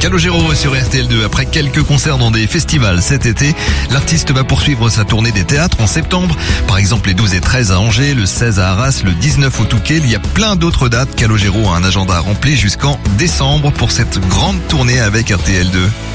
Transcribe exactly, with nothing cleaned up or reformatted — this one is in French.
Calogero sur R T L deux. Après quelques concerts dans des festivals cet été, l'artiste va poursuivre sa tournée des théâtres en septembre. Par exemple, les douze et treize à Angers, le seize à Arras, le dix-neuf au Touquet. Il y a plein d'autres dates. Calogero a un agenda rempli jusqu'en décembre pour cette grande tournée avec R T L deux.